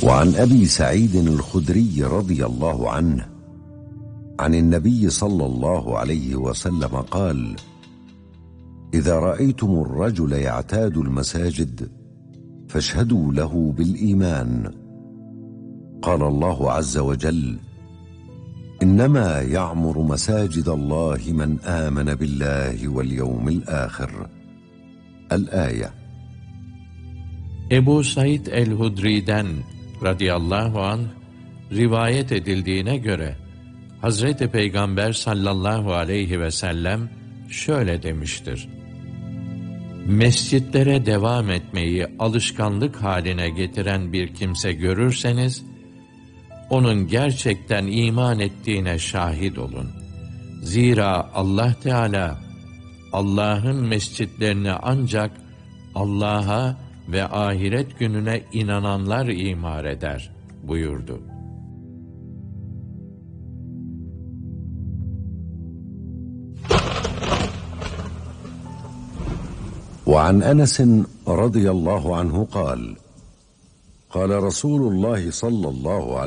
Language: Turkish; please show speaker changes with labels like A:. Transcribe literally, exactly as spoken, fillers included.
A: وعن أبي سعيد الخدري رضي الله عنه عن النبي صلى الله عليه وسلم قال: إذا رأيتم الرجل يعتاد المساجد فاشهدوا له بالإيمان. قال الله عز وجل: إنما يعمر مساجد الله من آمن بالله واليوم الآخر. الآية.
B: Ebu Said el-Hudri'den radıyallahu anh rivayet edildiğine göre Hazreti Peygamber sallallahu aleyhi ve sellem şöyle demiştir: Mescitlere devam etmeyi alışkanlık haline getiren bir kimse görürseniz, onun gerçekten iman ettiğine şahit olun. Zira Allah Teala, Allah'ın mescitlerini ancak Allah'a ve ahiret gününe inananlar imar eder buyurdu.
A: وعن أنس رضي الله عنه قال: قال رسول الله صلى الله عليه